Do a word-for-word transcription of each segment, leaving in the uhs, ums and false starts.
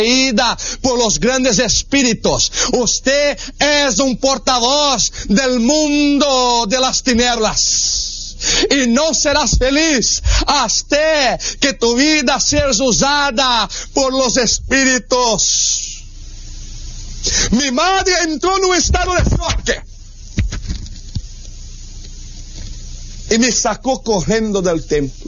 poseída por los grandes espíritus. Usted es un portavoz del mundo de las tinieblas. Y no serás feliz hasta que tu vida sea usada por los espíritus. Mi madre entró en un estado de choque y me sacó corriendo del templo.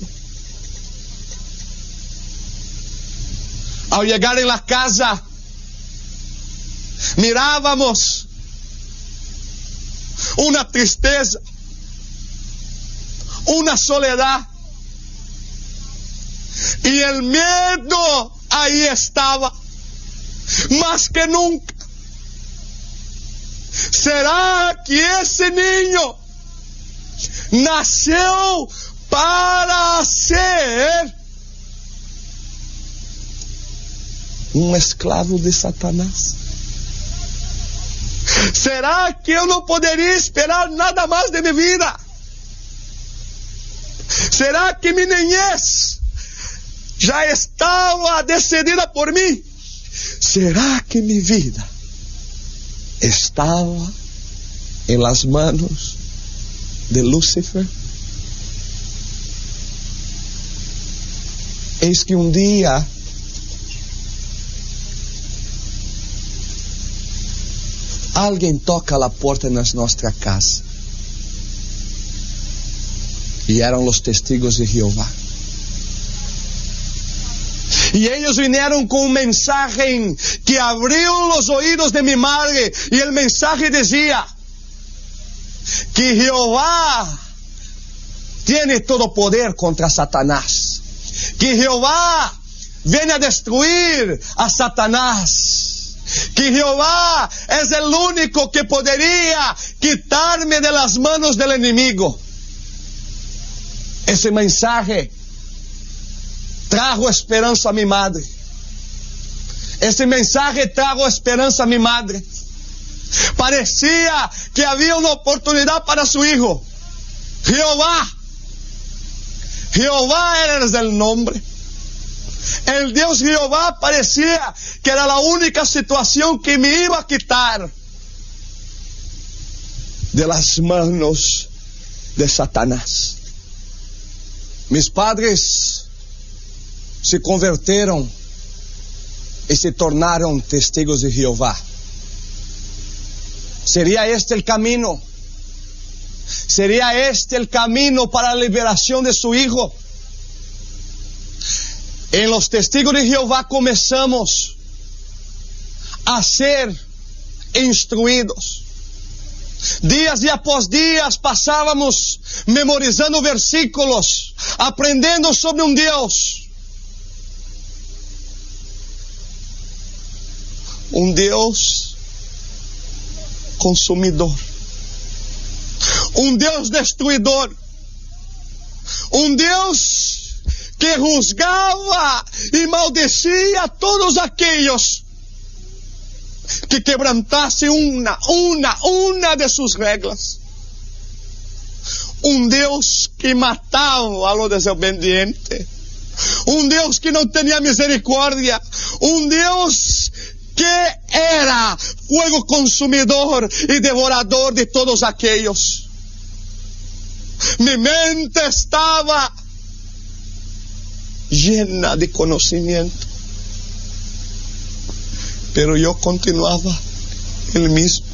Al llegar en la casa, mirábamos una tristeza, una soledad, y el miedo ahí estaba, más que nunca. ¿Será que ese niño nació para ser un esclavo de Satanás? ¿Será que eu não poderia esperar nada mais de minha vida? ¿Será que mi niñez já estava decidida por mim? ¿Será que mi vida estava em las manos de Lúcifer? Eis que um dia alguém toca a porta na nossa casa. E eram os testigos de Jeová. E eles vieram com um mensagem que abriu os ouvidos de minha madre. E o mensagem dizia que Jeová tem todo poder contra Satanás. Que Jeová vem a destruir a Satanás. Que Jeová é o único que poderia quitar-me de las manos del inimigo. Esse mensagem trajo esperança a minha madre. Esse mensagem trajo esperança a minha madre. Parecia que havia uma oportunidade para seu filho. Jeová. Jeová era o nome. El Deus Jeová parecia que era a única situação que me iba a quitar de las manos de Satanás. Mis padres se converteram e se tornaram testigos de Jeová. ¿Sería este el camino? ¿Sería este el camino para la liberación de su hijo? En los testigos de Jehová comenzamos a ser instruídos. Días y após días pasábamos memorizando versículos, aprendendo sobre um Deus. Um Deus consumidor. Um Deus destruidor. Um Deus que juzgava e maldicia a todos aqueles que quebrantassem uma, uma, uma de suas regras. Um Deus que matava a los desobedientes. Um Deus que não tinha misericórdia. Um Deus que era fuego consumidor e devorador de todos aqueles. Mi mente estava llena de conocimiento, pero yo continuaba el mismo.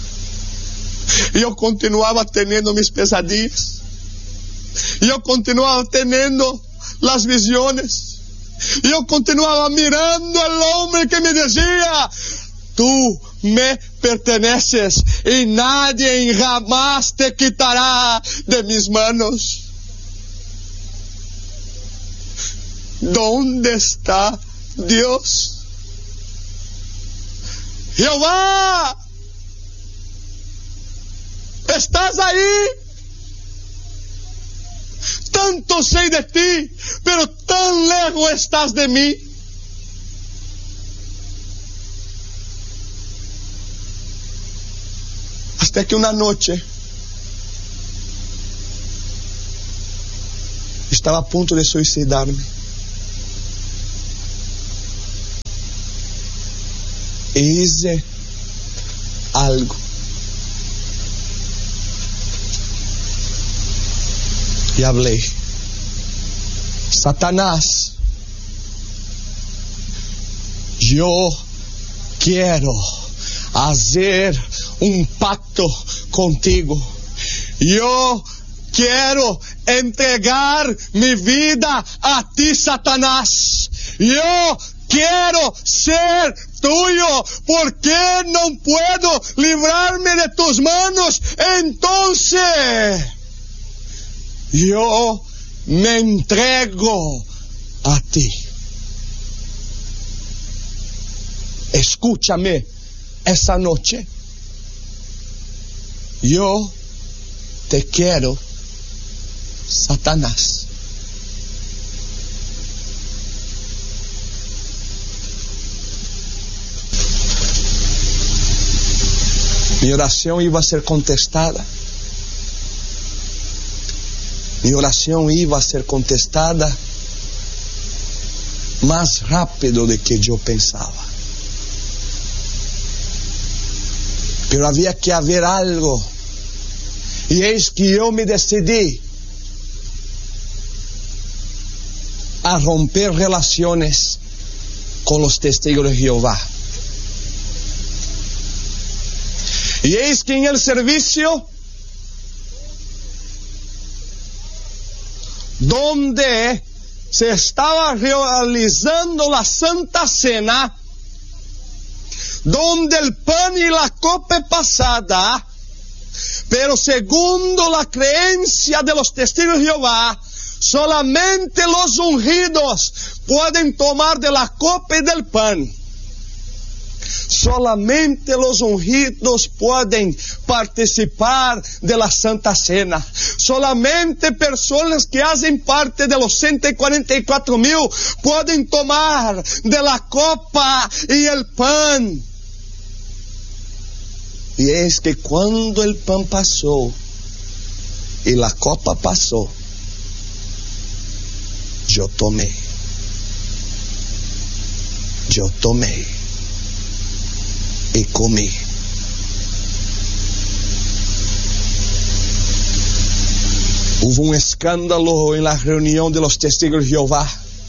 Yo continuaba teniendo mis pesadillas. Yo continuaba teniendo las visiones. Yo continuaba mirando al hombre que me decía: tú me perteneces y nadie jamás te quitará de mis manos. ¿Dónde está Dios? Jehová, ¿estás ahí? Tanto sé de ti, pero tan lejos estás de mí. Hasta que una noche estaba a punto de suicidarme. E hice algo. E hablé: Satanás, yo quiero hacer un pacto contigo. Yo quiero entregar mi vida a ti, Satanás. Yo quiero ser tuyo. ¿Por qué no puedo librarme de tus manos? Entonces yo me entrego a ti. Escúchame esa noche. Yo te quiero, Satanás. Mi oración iba a ser contestada. Mi oración iba a ser contestada más rápido de que yo pensaba. Pero había que haber algo. Y es que yo me decidí a romper relaciones con los testigos de Jehová. Y es que en el servicio donde se estaba realizando la Santa Cena, donde el pan y la copa pasada, pero segundo la creencia de los testigos de Jehová, solamente los ungidos pueden tomar de la copa y del pan. Solamente los ungidos pueden participar de la Santa Cena. Solamente personas que hacen parte de los ciento cuarenta y cuatro mil pueden tomar de la copa y el pan. Y es que cuando el pan pasó y la copa pasó, yo tomé. Yo tomé. Y comí. Hubo un escándalo en la reunión de los testigos de Jehová.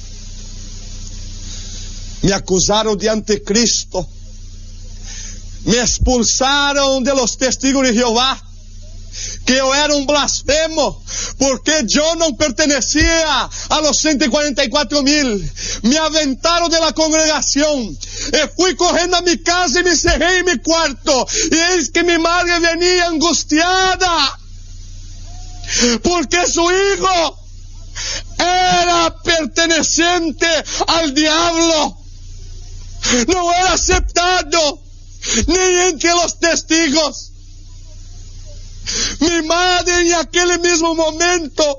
Me acusaron de anticristo. Me expulsaron de los testigos de Jehová. Que yo era un blasfemo, porque yo no pertenecía a los ciento cuarenta y cuatro mil. Me aventaron de la congregación. Y fui corriendo a mi casa y me cerré en mi cuarto. Y es que mi madre venía angustiada, porque su hijo era perteneciente al diablo. No era aceptado ni entre los testigos. Mi madre en aquel mismo momento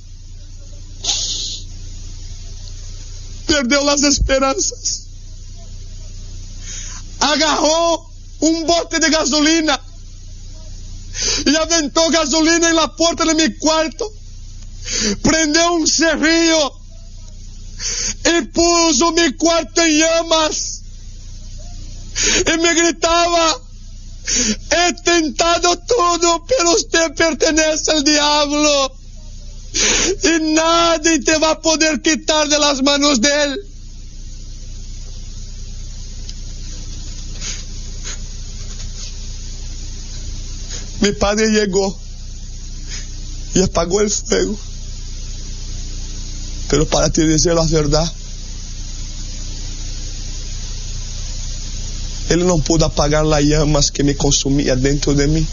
perdió las esperanzas. Agarró un bote de gasolina y aventó gasolina en la puerta de mi cuarto. Prendió un cerrillo y puso mi cuarto en llamas. Y me gritaba: he tentado todo, pero usted pertenece al diablo. Y nadie te va a poder quitar de las manos de él. Mi padre llegó y apagó el fuego. Pero para te decir la verdad, él no pudo apagar las llamas que me consumía dentro de mí.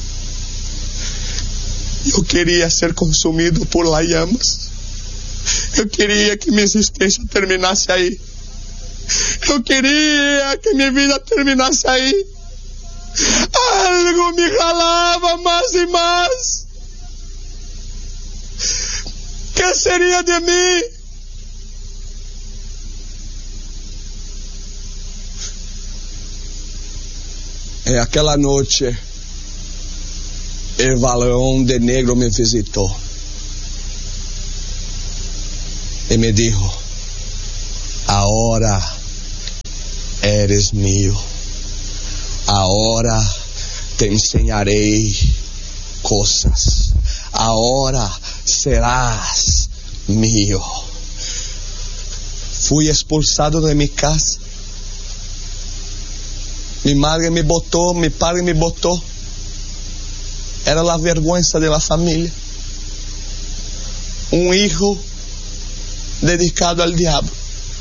Yo quería ser consumido por las llamas. Yo quería que mi existencia terminase ahí. Yo quería que mi vida terminase ahí. Algo me jalaba más y más. ¿Qué sería de mí? En aquella noche, el varón de negro me visitó y me dijo: ahora eres mío. Agora te ensinarei coisas. Agora serás mío. Fui expulsado de minha casa. Mi madre me botou, mi padre me botou. Era a vergonha da família. Um hijo dedicado ao diabo.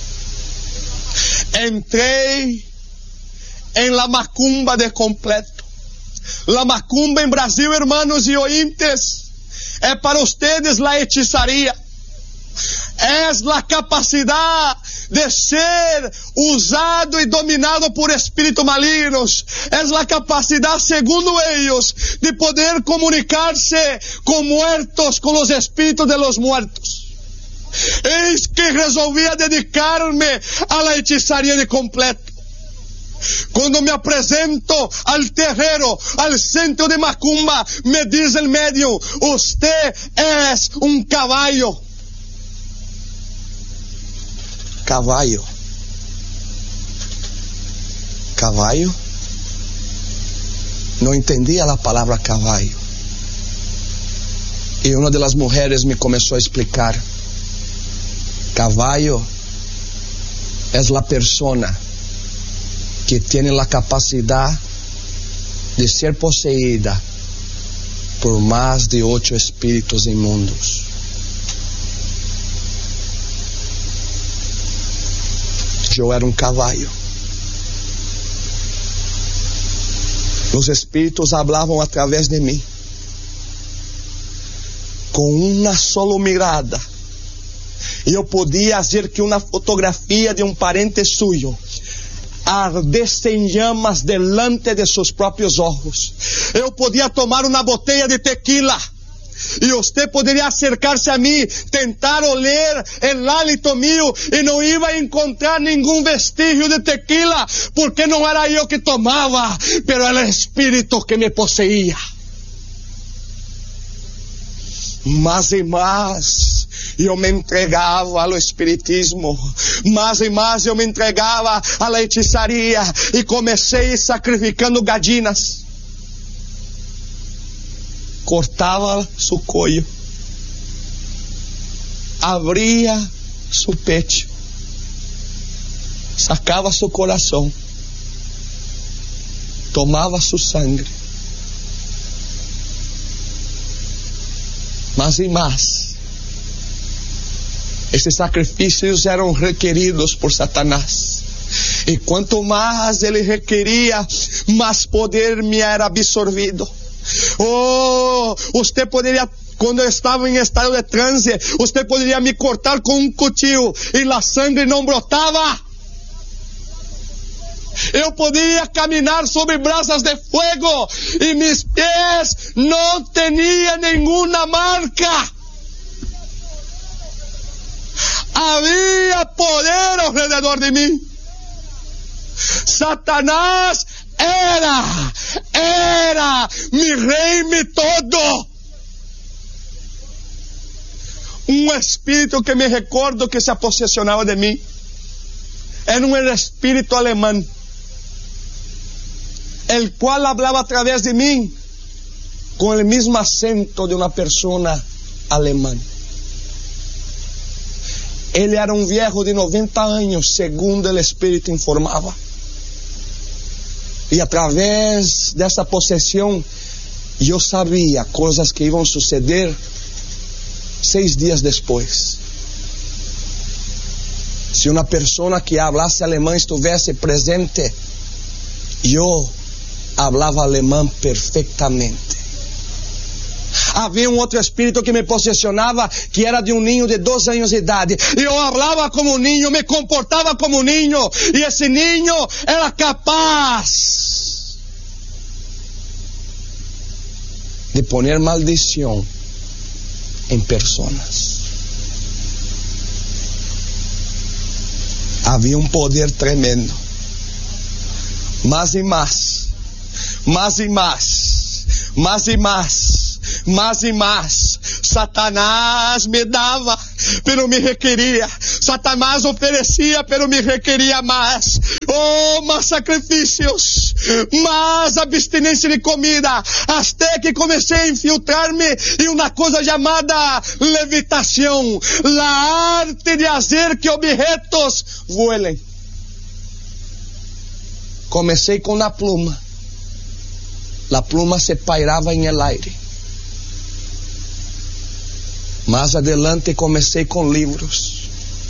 Entrei em la macumba de completo. La macumba em Brasil, hermanos e ointes, é para ustedes la hechizaria. É a capacidade de ser usado e dominado por espíritos malignos. É a capacidade, segundo eles, de poder comunicar-se com muertos, com os espíritos de los muertos. Eis que resolvi dedicar-me a la hechizaria de completo. Quando me apresento ao terreiro, ao centro de macumba, me diz o médium: "Usted é um caballo." Caballo. Caballo? Não entendia a palavra caballo. E uma das mulheres me começou a explicar: caballo é a persona que tem a capacidade de ser possuída por mais de oito espíritos imundos. Eu era um caballo. Os espíritos falavam através de mim. Com uma sola mirada, eu podia fazer que uma fotografia de um parente suyo ardesse em llamas delante de seus próprios olhos. Eu podia tomar uma botella de tequila e você poderia acercar-se a mim, tentar oler o hálito meu, e não ia encontrar nenhum vestígio de tequila, porque não era eu que tomava, pero era o espírito que me possuía. Mais e mais eu me entregava ao espiritismo, mais e mais eu me entregava à hechizaria, e comecei sacrificando gallinas. Cortava seu cuello, abria seu pecho, sacava seu coração, tomava sua sangue. Mais e mais, esses sacrifícios eram requeridos por Satanás. E quanto mais ele requeria, mais poder me era absorvido. Oh, você poderia, quando eu estava em estado de transe, você poderia me cortar com um cuchillo e a sangue não brotava. Eu podia caminhar sobre brasas de fogo e meus pés não tinham nenhuma marca. Havia poder ao redor de mim. Satanás era, era mi rei, mi todo. Um espírito que me recordo que se apossessionava de mim era um espírito alemão, el cual hablaba a través de mim com o mesmo acento de uma pessoa alemã. Ele era um viejo de noventa anos, segundo o espírito informava. E através dessa possessão, eu sabia coisas que iam suceder seis dias depois. Se uma pessoa que falasse alemão estivesse presente, eu falava alemão perfeitamente. Havia um outro espírito que me possessionava, que era de um ninho de doze anos de idade. Eu falava como um ninho, me comportava como um ninho, e esse ninho era capaz de poner maldição em pessoas. Havia um poder tremendo. Mais e mais, mais e mais, mais e mais. Mais e mais, Satanás me dava, pero me requeria. Satanás oferecia, pero me requeria mais. Oh, mais sacrifícios, más abstinência de comida, até que comecei a infiltrar-me em uma coisa chamada levitação, a arte de fazer que objetos voem. Comecei com a pluma. A pluma se pairava em el aire. Mais adelante comecei com livros.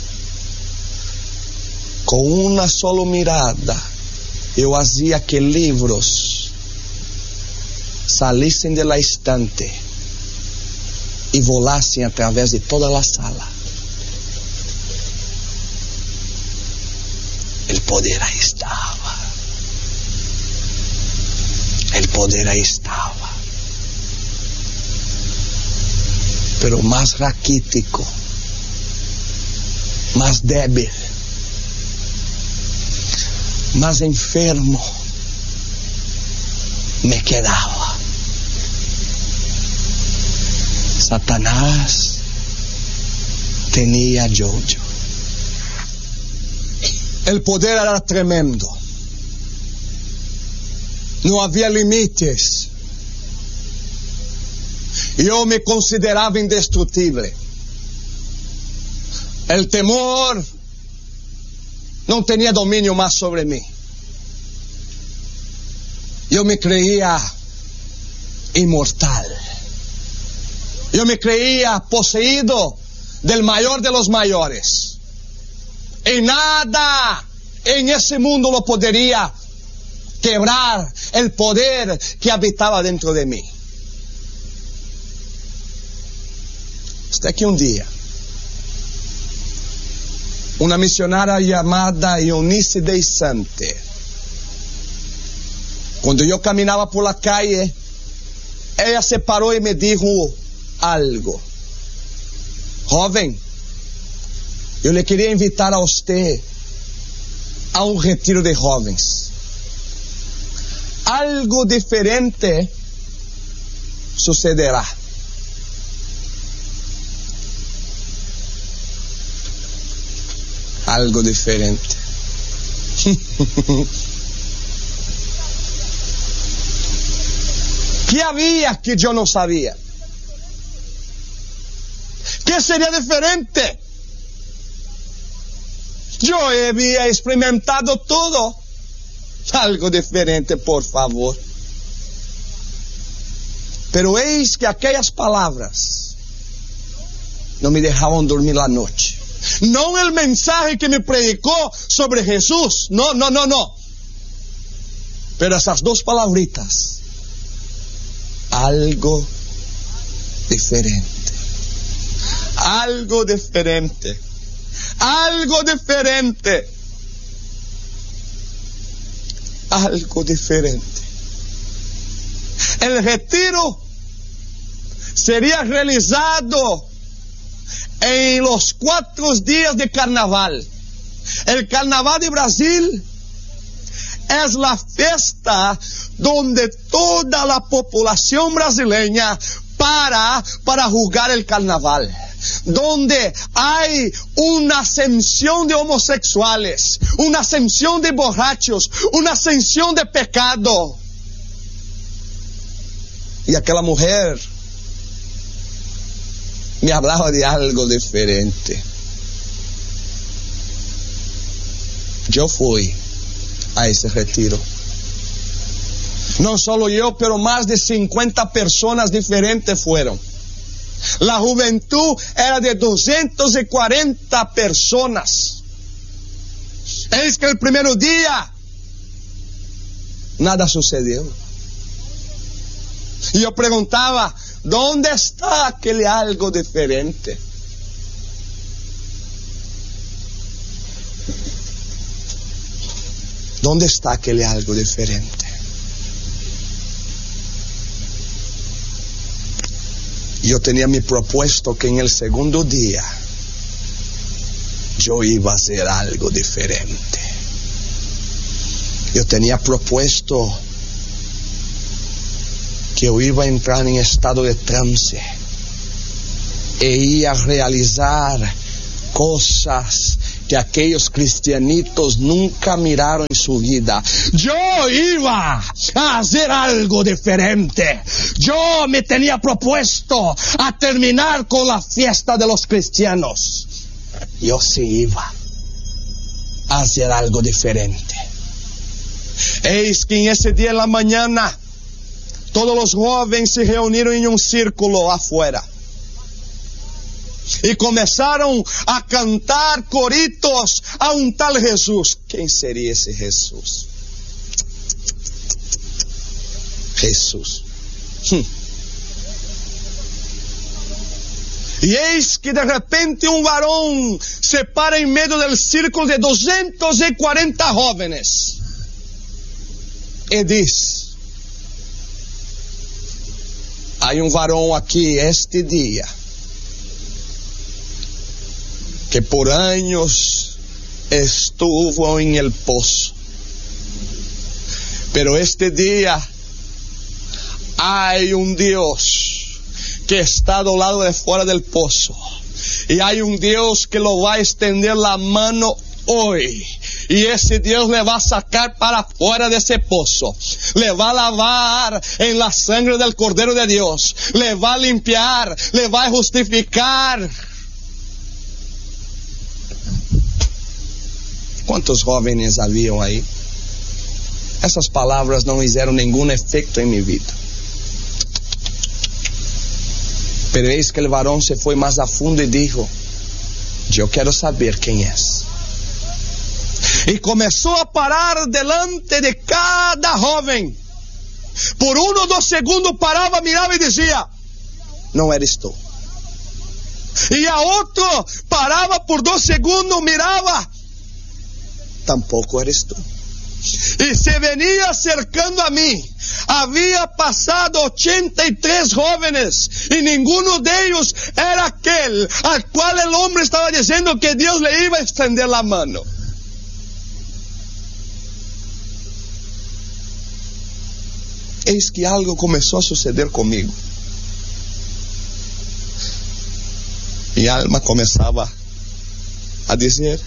Com uma sola mirada, eu fazia que livros salissem de la estante e volassem através de toda a sala. O poder aí estava. O poder aí estava. Pero mais raquítico, mais débil, mais enfermo me quedava. Satanás tinha Jojo. O poder era tremendo. Não havia limites. Eu me considerava indestrutível. O temor não tinha domínio mais sobre mim. Eu me creía imortal. Eu me creía poseído del maior de los maiores. E nada em esse mundo lo poderia quebrar o poder que habitava dentro de mim. Até que um dia, uma missionária chamada Eunice de Sante, quando eu caminhava por la calle, ela se parou e me disse algo. Jovem, eu lhe queria invitar a você a um retiro de jovens. Algo diferente sucederá. Algo diferente. Que havia que eu não sabia? Que seria diferente? Eu havia experimentado tudo. Algo diferente, por favor. Pero eis que aquelas palavras não me deixavam dormir a noite. Não o mensaje que me predicou sobre Jesus. Não, não, não, não. Pero essas duas palavritas. Algo diferente. Algo diferente. Algo diferente. Algo diferente. El retiro seria realizado en los cuatro días de carnaval. El carnaval de Brasil es la fiesta donde toda la población brasileña para para jugar el carnaval. Donde hay una ascensión de homosexuales, una ascensión de borrachos, una ascensión de pecado. Y aquella mujer me hablaba de algo diferente. Yo fui a ese retiro. No solo yo, pero más de cincuenta personas diferentes fueron. La juventud era de doscientas cuarenta personas. Es que el primer día nada sucedió. Y yo preguntaba, ¿dónde está aquel algo diferente? ¿Dónde está aquel algo diferente? Yo tenía mi propuesto que en el segundo día yo iba a hacer algo diferente. Yo tenía propuesto que eu iba a entrar em estado de trance e ia realizar coisas que aquellos cristianitos nunca miraron en su vida. Yo iba a hacer algo diferente. Yo me tenía propuesto a terminar con la fiesta de los cristianos. Yo sí iba a hacer algo diferente. Eis que en ese día en la mañana todos los jóvenes se reunieron en un círculo afuera y comenzaron a cantar coritos a un tal Jesús. ¿Quién sería ese Jesús? Jesús. Hmm. Y eis que de repente un varón se para en medio del círculo de doscientos cuarenta jóvenes y dice: hay un varón aquí este día que por años estuvo en el pozo, pero este día hay un Dios que está do lado de fuera del pozo, y hay un Dios que lo va a extender la mano hoy, y ese Dios le va a sacar para fuera de ese pozo, le va a lavar en la sangre del Cordero de Dios, le va a limpiar, le va a justificar. ¿Cuántos jóvenes habían ahí? Esas palabras no hicieron ningún efecto en mi vida. Pero es que el varón se fue más a fondo y dijo: yo quiero saber quién es. Y comenzó a parar delante de cada joven. Por uno o dos segundos paraba, miraba y decía: no eres tú. Y a otro paraba por dos segundos, miraba: tampoco eres tú. Y se venía acercando a mí. Había pasado ochenta y tres jóvenes y ninguno de ellos era aquel al cual el hombre estaba diciendo que Dios le iba a extender la mano. Es que algo comenzó a suceder conmigo. Mi alma comenzaba a decir: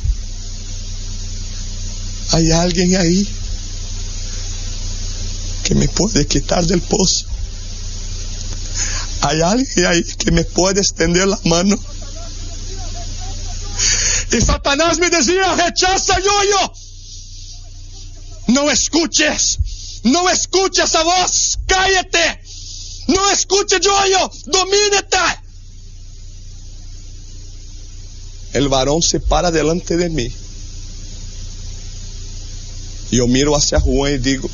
hay alguien ahí que me puede quitar del pozo. Hay alguien ahí que me puede extender la mano. Y Satanás me decía: rechaza, yo-yo. No escuches. No escuches esa voz. Cállate. No escuches, yo-yo. Domínate. El varón se para delante de mí. Yo miro hacia Juan y digo: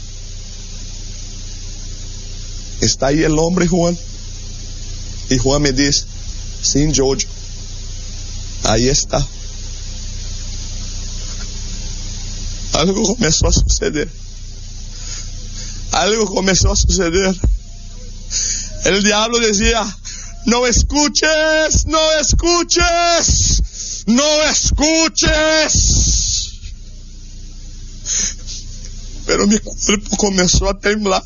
¿está ahí el hombre, Juan? Y Juan me dice: sí, Jojo, ahí está. Algo comenzó a suceder. Algo comenzó a suceder. El diablo decía: no escuches, no escuches, no escuches. Pero mi cuerpo comenzó a temblar.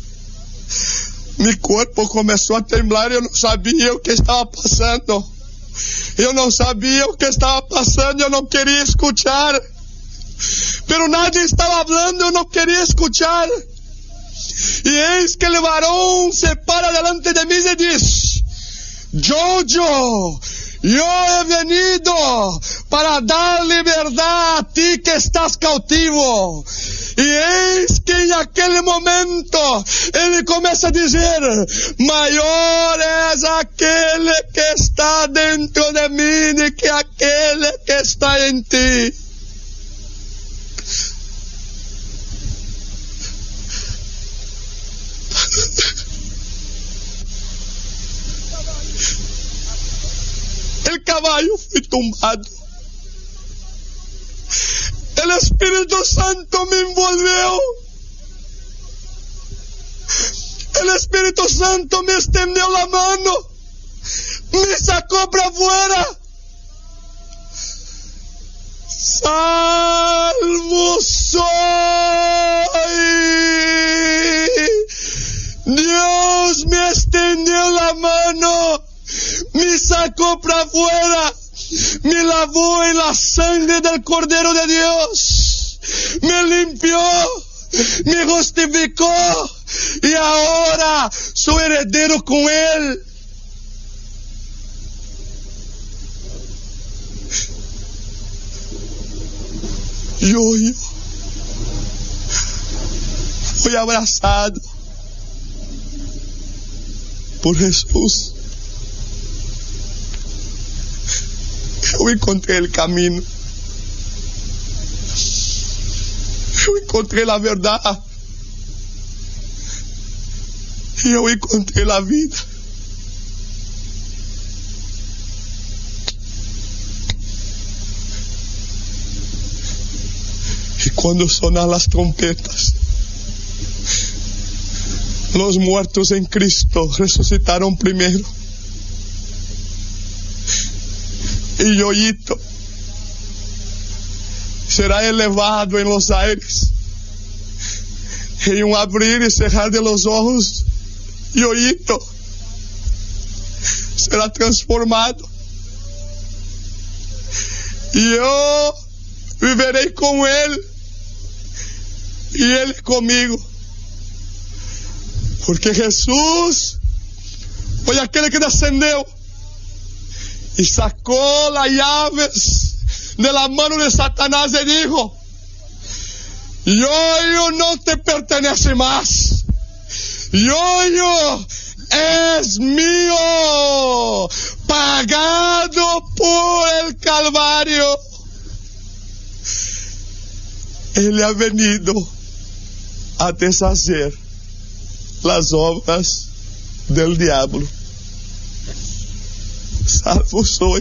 Mi cuerpo comenzó a temblar. Yo no sabía lo que estaba pasando. Yo no sabía lo que estaba pasando. Yo no quería escuchar. Pero nadie estaba hablando. Yo no quería escuchar. Y es que el varón se para delante de mí y dice: Jojo, yo he venido para dar libertad a ti que estás cautivo. Y es que en aquel momento él comienza a decir: mayor es aquel que está dentro de mí que aquel que está en ti. El caballo fue tumbado. El Espíritu Santo me envolvió. El Espíritu Santo me extendió la mano. Me sacó para afuera. Salvo soy. Dios me extendió la mano. Me sacó para afuera. me lavó en la sangre del Cordero de Dios, me limpió, me justificó y ahora soy heredero con Él. Yo, yo, fui abrazado por Jesús. Yo encontré el camino. Yo encontré la verdad. Yo encontré la vida. Y cuando sonan las trompetas, los muertos en Cristo resucitaron primero. Y Yoito será elevado en los aires. En un abrir y cerrar de los ojos, Yoito será transformado. Y yo viveré con Él y Él conmigo. Porque Jesús foi aquele que descendeu y sacó las llaves de la mano de Satanás y dijo: Yoyo no te pertenece más. Yoyo es mío, pagado por el Calvario. Él ha venido a deshacer las obras del diablo. Salvo soy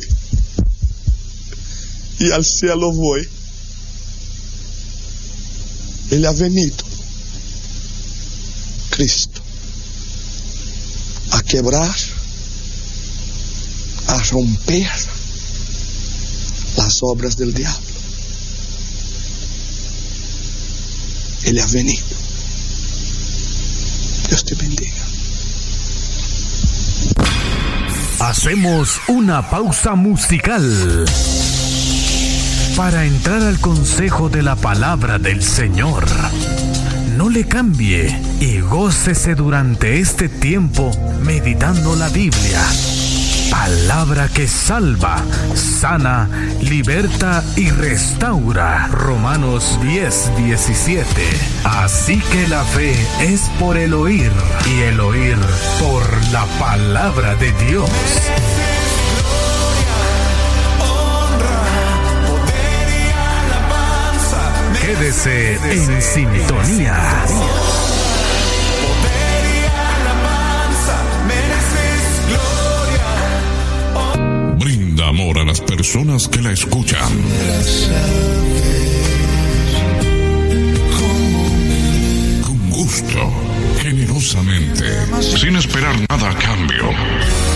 y al cielo voy. Él ha venido, Cristo, a quebrar, a romper las obras del diablo. Él ha venido. Dios te bendiga. Hacemos una pausa musical para entrar al consejo de la palabra del Señor. No le cambie y gócese durante este tiempo meditando la Biblia. Palabra que salva, sana, liberta y restaura. Romanos diez, diecisiete. Así que la fe es por el oír y el oír por la palabra de Dios. Quédese en sintonía. Brinda amor a las personas que la escuchan. Con gusto, generosamente, sin esperar nada a cambio.